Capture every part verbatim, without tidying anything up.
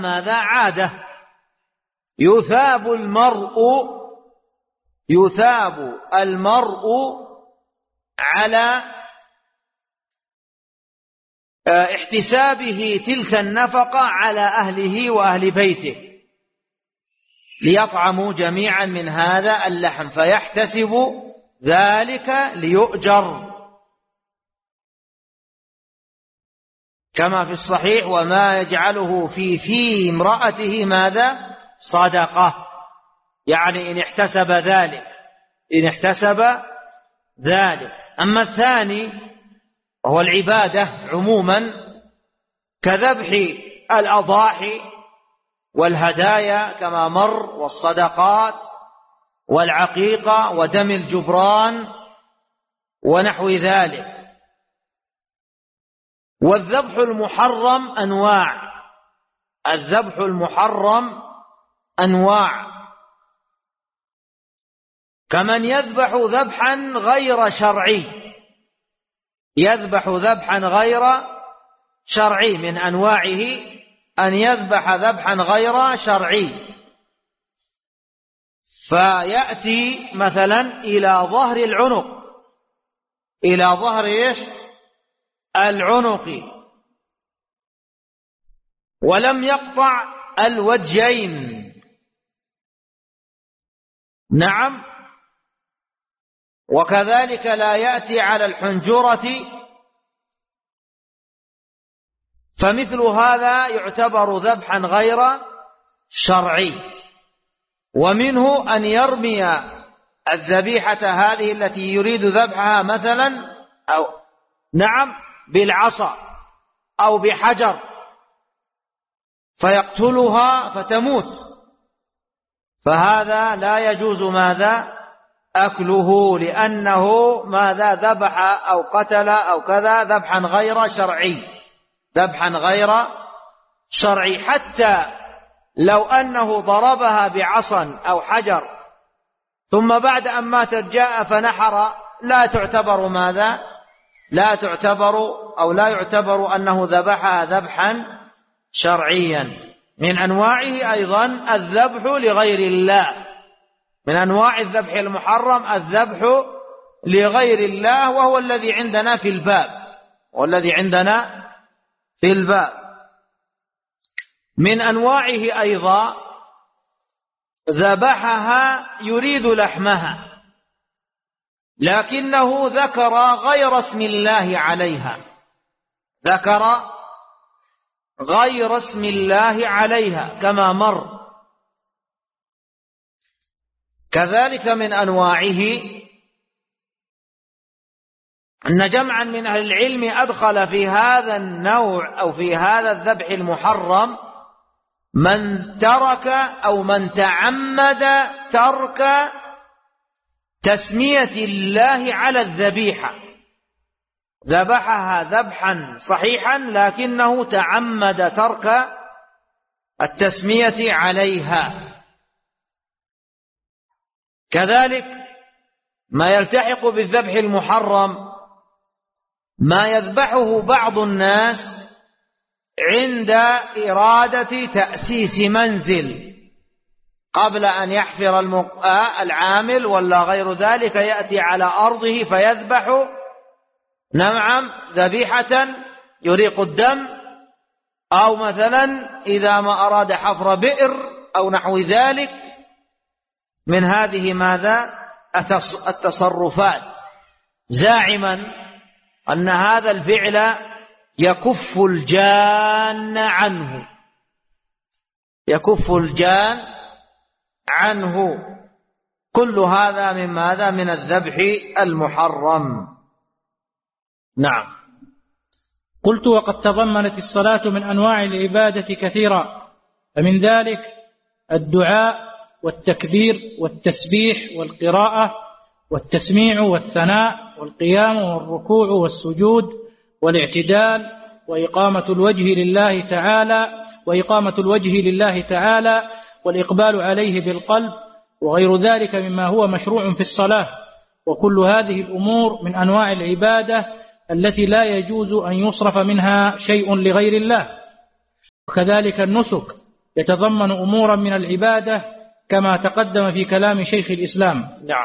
ماذا؟ عادة. يثاب المرء يثاب المرء على احتسابه تلك النفقة على أهله وأهل بيته ليطعموا جميعا من هذا اللحم، فيحتسب ذلك ليؤجر، كما في الصحيح: وما يجعله في في امرأته ماذا؟ صدقة. يعني إن احتسب ذلك إن احتسب ذلك. أما الثاني وهو العبادة عموما كذبح الأضاحي والهدايا كما مر، والصدقات والعقيقة ودم الجبران ونحو ذلك. والذبح المحرم أنواع الذبح المحرم أنواع كمن يذبح ذبحا غير شرعي يذبح ذبحا غير شرعي من أنواعه أن يذبح ذبحا غير شرعي، فيأتي مثلا إلى ظهر العنق إلى ظهر إيش؟ العنق، ولم يقطع الوجهين. نعم. وكذلك لا يأتي على الحنجرة، فمثل هذا يعتبر ذبحا غير شرعي. ومنه أن يرمي الذبيحة هذه التي يريد ذبحها مثلا أو نعم بالعصا أو بحجر فيقتلها فتموت، فهذا لا يجوز ماذا؟ أكله، لأنه ماذا؟ ذبح أو قتل أو كذا ذبحا غير شرعي ذبحا غير شرعي. حتى لو أنه ضربها بعصا أو حجر ثم بعد أن ماتت جاء فنحر، لا تعتبر ماذا؟ لا تعتبر أو لا يعتبر أنه ذبحها ذبحا شرعيا. من أنواعه أيضا الذبح لغير الله، من أنواع الذبح المحرم الذبح لغير الله، وهو الذي عندنا في الباب والذي عندنا في الباب. من أنواعه أيضا ذبحها يريد لحمها لكنه ذكر غير اسم الله عليها ذكر غير اسم الله عليها كما مر. كذلك من أنواعه أن جمعا من أهل العلم أدخل في هذا النوع أو في هذا الذبح المحرم من ترك أو من تعمد ترك تسمية الله على الذبيحة، ذبحها ذبحا صحيحا لكنه تعمد ترك التسمية عليها. كذلك ما يلتحق بالذبح المحرم ما يذبحه بعض الناس عند إرادة تأسيس منزل، قبل أن يحفر العامل ولا غير ذلك يأتي على أرضه فيذبح نعم ذبيحة يريق الدم، أو مثلا إذا ما أراد حفر بئر أو نحو ذلك من هذه ماذا التصرفات، زاعما أن هذا الفعل يكف الجان عنه يكف الجان عنه كل هذا من ماذا؟ من الذبح المحرم. نعم. قلت: وقد تضمنت الصلاة من أنواع العبادة كثيرا، فمن ذلك الدعاء والتكبير والتسبيح والقراءة والتسميع والثناء والقيام والركوع والسجود والاعتدال وإقامة الوجه لله تعالى وإقامة الوجه لله تعالى والإقبال عليه بالقلب وغير ذلك مما هو مشروع في الصلاة. وكل هذه الأمور من أنواع العبادة التي لا يجوز أن يصرف منها شيء لغير الله. وكذلك النسك يتضمن أمورا من العبادة كما تقدم في كلام شيخ الإسلام. نعم.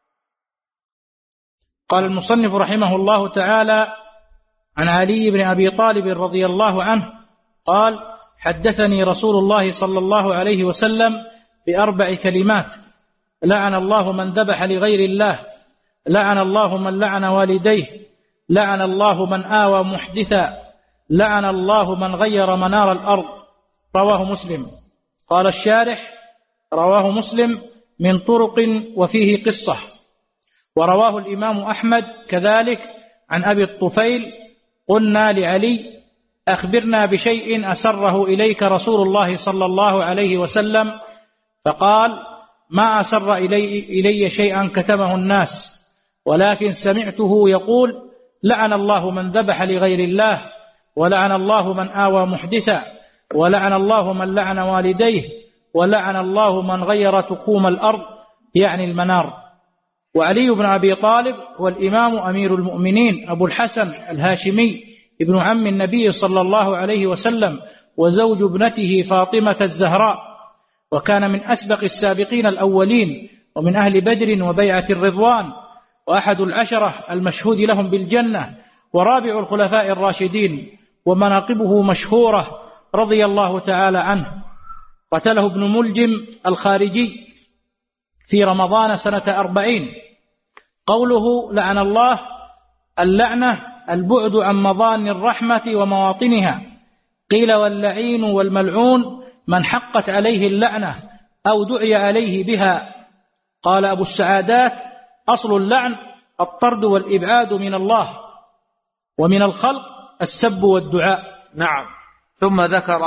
قال المصنف رحمه الله تعالى: عن علي بن أبي طالب رضي الله عنه قال: حدثني رسول الله صلى الله عليه وسلم بأربع كلمات: لعن الله من ذبح لغير الله، لعن الله من لعن والديه، لعن الله من آوى محدثا، لعن الله من غير منار الأرض. رواه مسلم. قال الشارح: رواه مسلم من طرق وفيه قصة. ورواه الإمام أحمد كذلك عن أبي الطفيل: قلنا لعلي: أخبرنا بشيء أسره إليك رسول الله صلى الله عليه وسلم، فقال: ما أسر إلي, إلي شيئا كتمه الناس، ولكن سمعته يقول: لعن الله من ذبح لغير الله، ولعن الله من آوى محدثا، ولعن الله من لعن والديه، ولعن الله من غير تقوم الأرض، يعني المنار. وعلي بن أبي طالب هو الإمام أمير المؤمنين أبو الحسن الهاشمي ابن عم النبي صلى الله عليه وسلم، وزوج ابنته فاطمة الزهراء، وكان من أسبق السابقين الأولين، ومن أهل بدر وبيعة الرضوان، وأحد العشرة المشهود لهم بالجنة، ورابع الخلفاء الراشدين، ومناقبه مشهورة رضي الله تعالى عنه. قتله ابن ملجم الخارجي في رمضان سنة أربعين. قوله لعن الله: اللعنة البعد عن مظان الرحمة ومواطنها. قيل: واللعين والملعون من حقت عليه اللعنة أو دعي عليه بها. قال أبو السعادات: أصل اللعن الطرد والإبعاد من الله، ومن الخلق السب والدعاء. نعم. ثم ذكر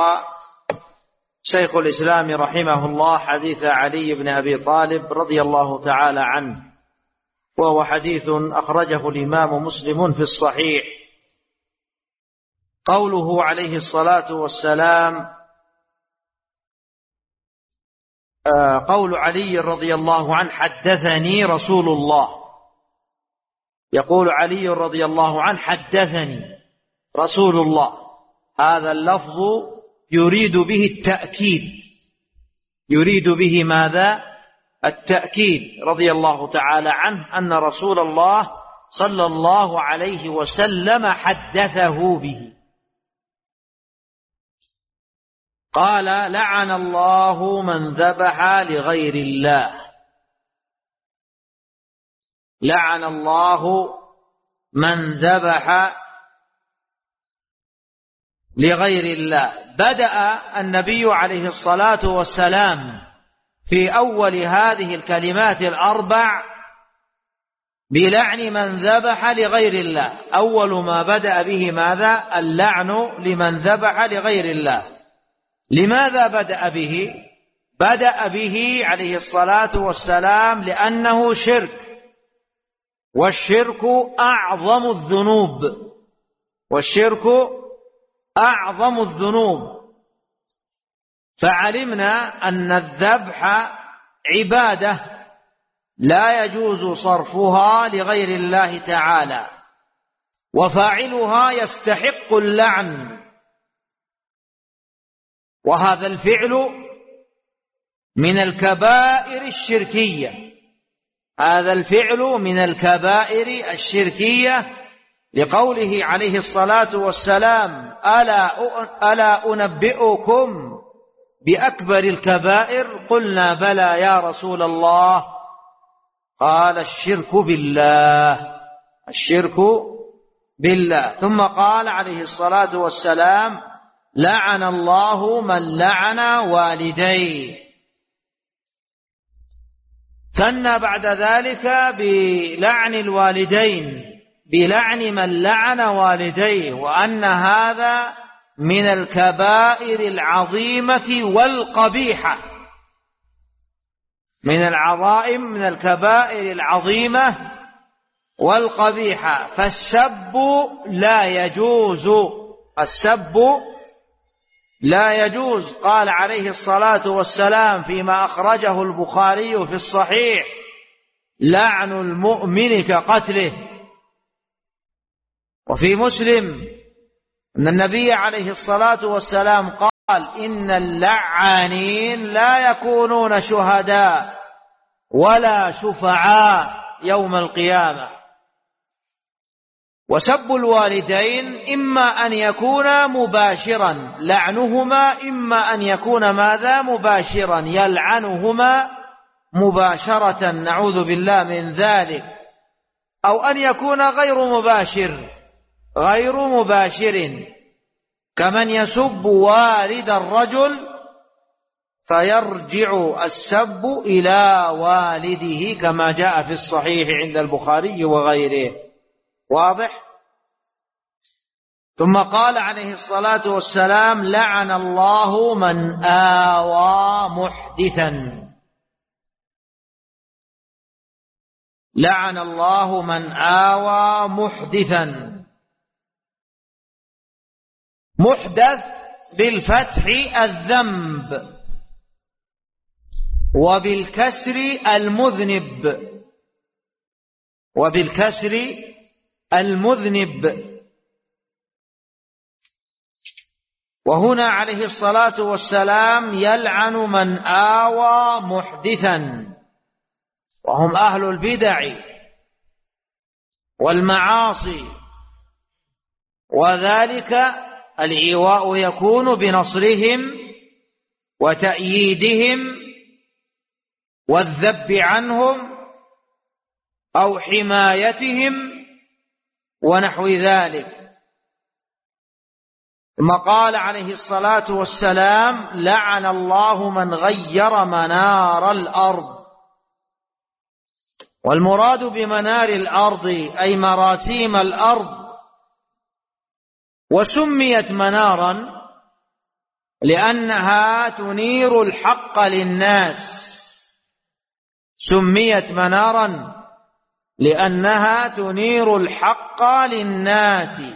شيخ الإسلام رحمه الله حديث علي بن أبي طالب رضي الله تعالى عنه، وهو حديث أخرجه الإمام مسلم في الصحيح. قوله عليه الصلاة والسلام، قول علي رضي الله عنه: حدثني رسول الله. يقول علي رضي الله عنه: حدثني رسول الله. هذا اللفظ يريد به التأكيد، يريد به ماذا؟ التأكيد. رضي الله تعالى عنه أن رسول الله صلى الله عليه وسلم حدثه به. قال: لعن الله من ذبح لغير الله، لعن الله من ذبح لغير الله. بدأ النبي عليه الصلاة والسلام في أول هذه الكلمات الأربع بلعن من ذبح لغير الله. أول ما بدأ به ماذا؟ اللعن لمن ذبح لغير الله. لماذا بدأ به؟ بدأ به عليه الصلاة والسلام لأنه شرك، والشرك أعظم الذنوب، والشرك أعظم الذنوب. فعلمنا أن الذبح عبادة لا يجوز صرفها لغير الله تعالى، وفاعلها يستحق اللعن، وهذا الفعل من الكبائر الشركية، هذا الفعل من الكبائر الشركية، لقوله عليه الصلاة والسلام: ألا, ألا أنبئكم بأكبر الكبائر؟ قلنا: بلى يا رسول الله. قال: الشرك بالله، الشرك بالله. ثم قال عليه الصلاة والسلام: لعن الله من لعن والديه. ثنى بعد ذلك بلعن الوالدين، بلعن من لعن والديه، وأن هذا من الكبائر العظيمة والقبيحة، من العظائم، من الكبائر العظيمة والقبيحة. فالسب لا يجوز، السب لا يجوز. قال عليه الصلاة والسلام فيما أخرجه البخاري في الصحيح: لعن المؤمن كقتله. وفي مسلم أن النبي عليه الصلاة والسلام قال: قال إن اللعانين لا يكونون شهداء ولا شفعاء يوم القيامة. وسب الوالدين إما أن يكون مباشرا، لعنهما إما أن يكون ماذا؟ مباشرا، يلعنهما مباشرة، نعوذ بالله من ذلك، أو أن يكون غير مباشر غير مباشر كمن يسب والد الرجل فيرجع السب إلى والده كما جاء في الصحيح عند البخاري وغيره. واضح؟ ثم قال عليه الصلاة والسلام: لعن الله من آوى محدثا. لعن الله من آوى محدثا. محدث بالفتح الذنب، وبالكسر المذنب، وبالكسر المذنب. وهنا عليه الصلاة والسلام يلعن من آوى محدثا، وهم أهل البدع والمعاصي، وذلك الإيواء يكون بنصرهم وتأييدهم والذب عنهم أو حمايتهم ونحو ذلك. ثم قال عليه الصلاة والسلام: لعن الله من غير منار الأرض. والمراد بمنار الأرض أي مراسيم الأرض. وسميت منارا لأنها تنير الحق للناس. سميت منارا لأنها تنير الحق للناس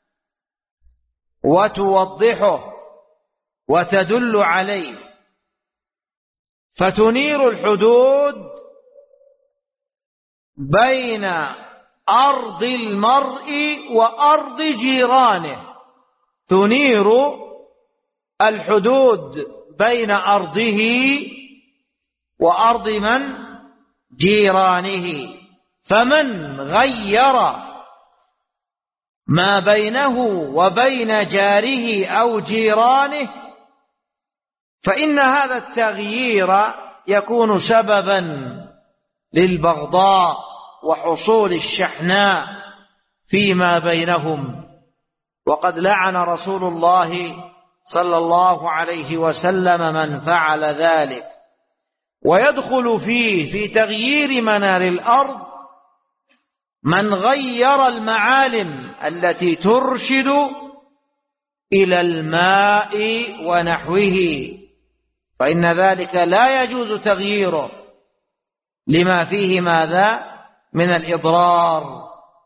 وتوضحه وتدل عليه. فتنير الحدود بين أرض المرء وأرض جيرانه. تنير الحدود بين أرضه وأرض من؟ جيرانه. فمن غير ما بينه وبين جاره أو جيرانه فإن هذا التغيير يكون سببا للبغضاء وحصول الشحناء فيما بينهم. وقد لعن رسول الله صلى الله عليه وسلم من فعل ذلك. ويدخل فيه في تغيير منار الأرض من غير المعالم التي ترشد إلى الماء ونحوه، فإن ذلك لا يجوز تغييره لما فيه ماذا؟ من الإضرار.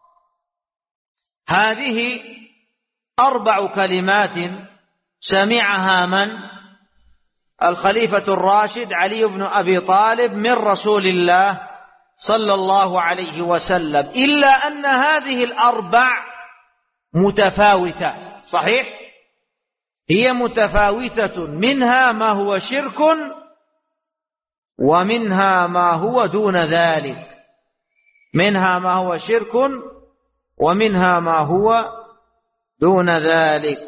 هذه أربع كلمات سمعها من؟ الخليفة الراشد علي بن أبي طالب من رسول الله صلى الله عليه وسلم، إلا أن هذه الأربع متفاوتة. صحيح؟ هي متفاوتة، منها ما هو شرك ومنها ما هو دون ذلك. منها ما هو شرك ومنها ما هو دون ذلك.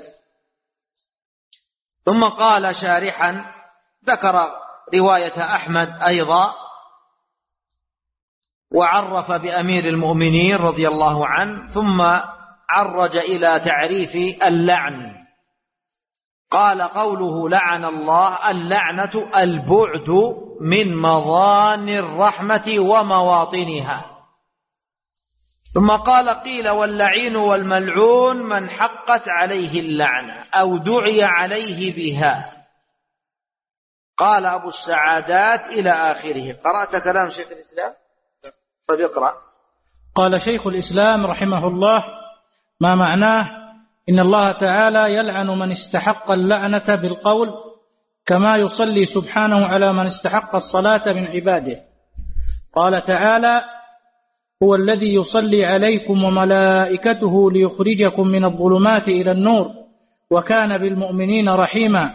ثم قال شارحا، ذكر رواية أحمد أيضا، وعرف بأمير المؤمنين رضي الله عنه، ثم عرج إلى تعريف اللعن. قال: قوله لعن الله، اللعنة البعد من مظان الرحمة ومواطنها. ثم قال: قيل واللعين والملعون من حقت عليه اللعنة أو دعي عليه بها. قال أبو السعادات إلى آخره. قرأت كلام شيخ الإسلام؟ طيب اقرأ. قال شيخ الإسلام رحمه الله: ما معناه إن الله تعالى يلعن من استحق اللعنة بالقول، كما يصلي سبحانه على من استحق الصلاة من عباده. قال تعالى: هو الذي يصلي عليكم وملائكته ليخرجكم من الظلمات إلى النور وكان بالمؤمنين رحيما.